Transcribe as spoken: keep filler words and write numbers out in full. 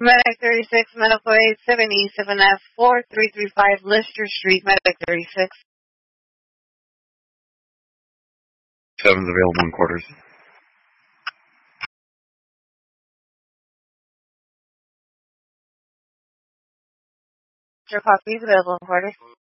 Medic thirty-six, Medical eight seventy-seven F four three three five Lister Street, Medic thirty-six. Seven's available in quarters. Your copy is available in quarters.